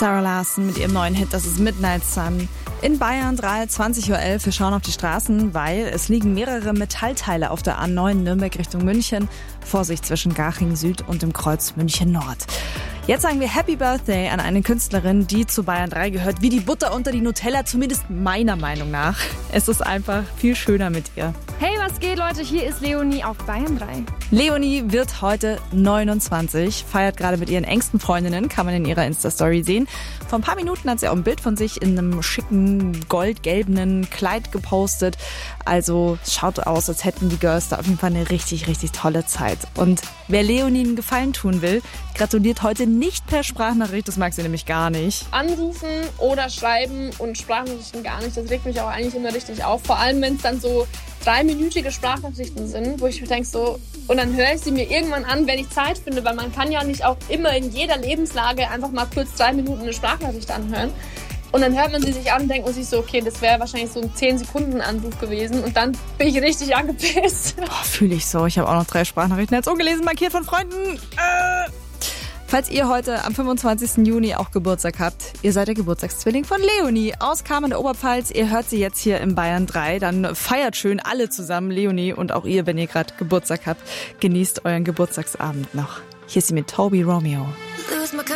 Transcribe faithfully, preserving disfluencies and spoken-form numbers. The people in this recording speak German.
Sarah Larson mit ihrem neuen Hit, das ist Midnight Sun. In Bayern drei, zwanzig Uhr elf. Wir schauen auf die Straßen, weil es liegen mehrere Metallteile auf der A neun Nürnberg Richtung München. Vorsicht zwischen Garching Süd und dem Kreuz München Nord. Jetzt sagen wir Happy Birthday an eine Künstlerin, die zu Bayern drei gehört, wie die Butter unter die Nutella, zumindest meiner Meinung nach. Es ist einfach viel schöner mit ihr. Hey, was geht, Leute? Hier ist Leonie auf Bayern drei. Leonie wird heute neunundzwanzig, feiert gerade mit ihren engsten Freundinnen, kann man in ihrer Insta-Story sehen. Vor ein paar Minuten hat sie auch ein Bild von sich in einem schicken, goldgelbenen Kleid gepostet. Also schaut aus, als hätten die Girls da auf jeden Fall eine richtig, richtig tolle Zeit. Und wer Leonie einen Gefallen tun will, gratuliert heute nicht per Sprachnachricht, das mag sie nämlich gar nicht. Anrufen oder schreiben und Sprachnachrichten gar nicht, das regt mich auch eigentlich immer richtig auf. Vor allem, wenn es dann so dreiminütige Sprachnachrichten sind, wo ich mir denke so, und dann höre ich sie mir irgendwann an, wenn ich Zeit finde, weil man kann ja nicht auch immer in jeder Lebenslage einfach mal kurz drei Minuten eine Sprachnachricht anhören. Und dann hört man sie sich an und denkt man sich so, okay, das wäre wahrscheinlich so ein zehn Sekunden Anruf gewesen und dann bin ich richtig angepisst. Fühle ich so, ich habe auch noch drei Sprachnachrichten jetzt ungelesen, markiert von Freunden. Äh. Falls ihr heute am fünfundzwanzigsten Juni auch Geburtstag habt, ihr seid der Geburtstagszwilling von Leonie aus Kam in der Oberpfalz. Ihr hört sie jetzt hier im Bayern drei. Dann feiert schön alle zusammen, Leonie und auch ihr, wenn ihr gerade Geburtstag habt. Genießt euren Geburtstagsabend noch. Hier ist sie mit Toby Romeo.